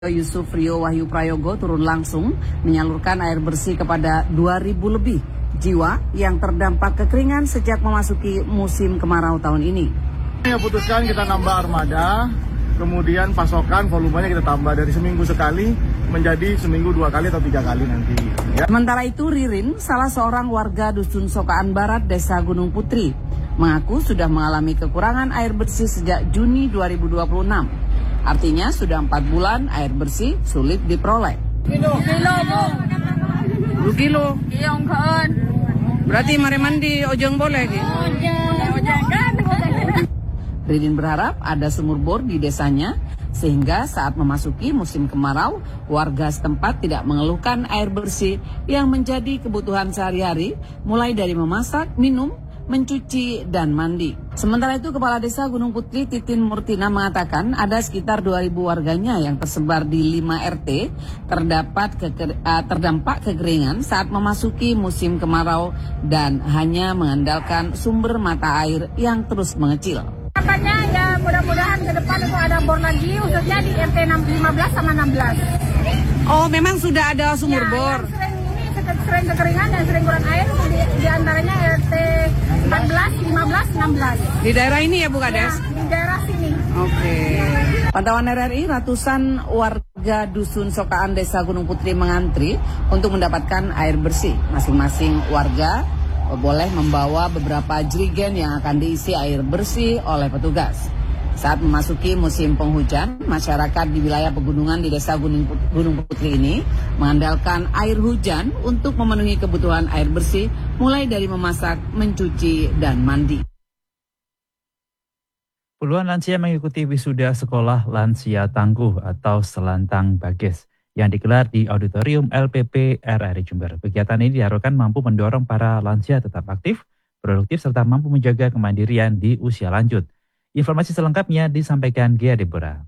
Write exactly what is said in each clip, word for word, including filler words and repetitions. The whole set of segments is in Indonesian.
Yusuf Rio Wahyu Prayogo turun langsung menyalurkan air bersih kepada dua ribu lebih jiwa yang terdampak kekeringan sejak memasuki musim kemarau tahun ini. Kita putuskan kita nambah armada, kemudian pasokan volumenya kita tambah dari seminggu sekali menjadi seminggu dua kali atau tiga kali nanti. Ya. Sementara itu Ririn, salah seorang warga Dusun Sokaan Barat, Desa Gunung Putri, mengaku sudah mengalami kekurangan air bersih sejak Juni dua ribu dua puluh enam. Artinya sudah empat bulan air bersih sulit diperoleh. Kilo, kilo, dua kilo. Iya, kan. Berarti mari mandi ojong boleh gitu. Ojong, ojong kan. Ridin berharap ada sumur bor di desanya sehingga saat memasuki musim kemarau warga setempat tidak mengeluhkan air bersih yang menjadi kebutuhan sehari-hari mulai dari memasak, minum, mencuci, dan mandi. Sementara itu, Kepala Desa Gunung Putri Titin Murtina mengatakan ada sekitar dua ribu warganya yang tersebar di lima R T terdapat keker, uh, terdampak kekeringan saat memasuki musim kemarau dan hanya mengandalkan sumber mata air yang terus mengecil. Katanya ya mudah-mudahan ke depan itu ada bor lagi, khususnya di R T lima belas sama enam belas. Oh, memang sudah ada sumur Ya, bor? yang sering ini sering kekeringan dan sering kurang air di, di antaranya R T empat belas, lima belas, enam belas. Di daerah ini ya Bu Kades? Ya, di daerah sini. Oke. Pantauan R R I, ratusan warga Dusun Sokaan Desa Gunung Putri mengantri untuk mendapatkan air bersih. Masing-masing warga boleh membawa beberapa jerigen yang akan diisi air bersih oleh petugas. Saat memasuki musim penghujan, masyarakat di wilayah pegunungan di Desa Gunung Putri ini mengandalkan air hujan untuk memenuhi kebutuhan air bersih, mulai dari memasak, mencuci, dan mandi. Puluhan lansia mengikuti wisuda sekolah lansia tangguh atau Selantang Bages yang digelar di Auditorium L P P R R I Jember. Kegiatan ini diharapkan mampu mendorong para lansia tetap aktif, produktif, serta mampu menjaga kemandirian di usia lanjut. Informasi selengkapnya disampaikan Gia Deborah.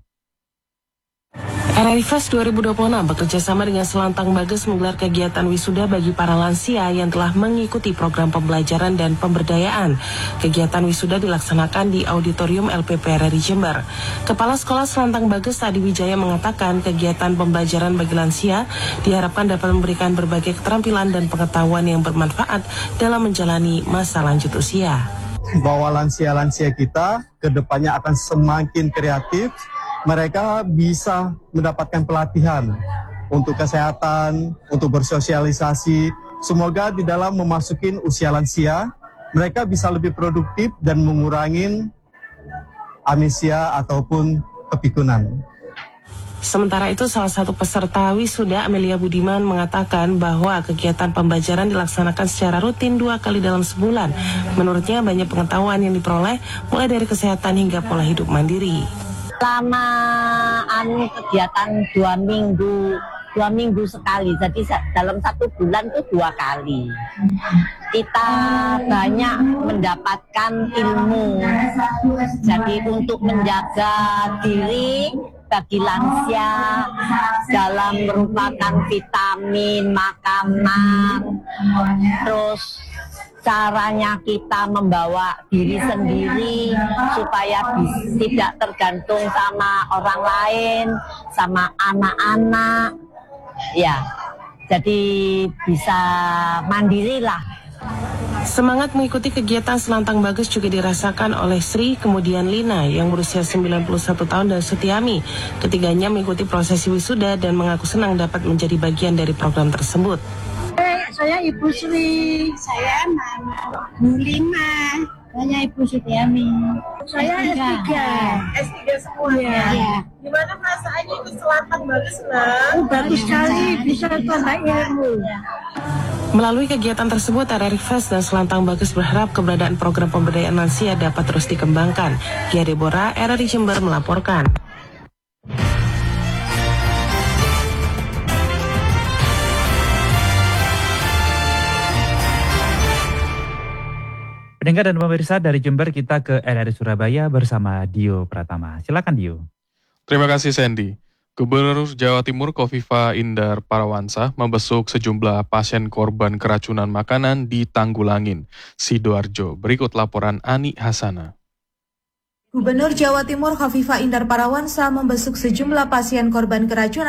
R R I Fest dua ribu dua puluh enam bekerjasama dengan Selantang Bages menggelar kegiatan wisuda bagi para lansia yang telah mengikuti program pembelajaran dan pemberdayaan. Kegiatan wisuda dilaksanakan di Auditorium L P P R R I Jember. Kepala Sekolah Selantang Bages Adi Wijaya mengatakan kegiatan pembelajaran bagi lansia diharapkan dapat memberikan berbagai keterampilan dan pengetahuan yang bermanfaat dalam menjalani masa lanjut usia. Bahwa lansia-lansia kita ke depannya akan semakin kreatif, mereka bisa mendapatkan pelatihan untuk kesehatan, untuk bersosialisasi. Semoga di dalam memasuki usia lansia, mereka bisa lebih produktif dan mengurangi amnesia ataupun kepikunan. Sementara itu, salah satu peserta wisuda, Amelia Budiman, mengatakan bahwa kegiatan pembelajaran dilaksanakan secara rutin dua kali dalam sebulan. Menurutnya, banyak pengetahuan yang diperoleh, mulai dari kesehatan hingga pola hidup mandiri. Selama anu kegiatan dua minggu, dua minggu sekali, jadi dalam satu bulan itu dua kali. Kita banyak mendapatkan ilmu, jadi untuk menjaga diri bagi lansia dalam merupakan vitamin, makanan, terus caranya kita membawa diri sendiri supaya bis, tidak tergantung sama orang lain, sama anak-anak, ya, jadi bisa mandiri lah. Semangat mengikuti kegiatan Selantang Bages juga dirasakan oleh Sri, kemudian Lina yang berusia sembilan puluh satu tahun dan Setiami. Ketiganya mengikuti prosesi wisuda dan mengaku senang dapat menjadi bagian dari program tersebut. Saya Ibu Sri, saya Bu Lina, saya Ibu Setiami. Saya S tiga. S tiga semuanya. Ya. Gimana perasaannya ikut Selantang Bages, Nak? Oh, bagus sekali, bisa tambah ilmu. Melalui kegiatan tersebut, R R I Fest dan Selantang Bages berharap keberadaan program pemberdayaan lansia dapat terus dikembangkan. Gia Deborah, R R I Jember melaporkan. Pendengar dan pemirsa, dari Jember kita ke R R I Surabaya bersama Dio Pratama. Silakan Dio. Terima kasih Sandy. Gubernur Jawa Timur Kofifa Indar Parawansa membesuk sejumlah pasien korban keracunan makanan di Tanggulangin, Sidoarjo. Berikut laporan Ani Hasana. Gubernur Jawa Timur Kofifa Indar Parawansa membesuk sejumlah pasien korban keracunan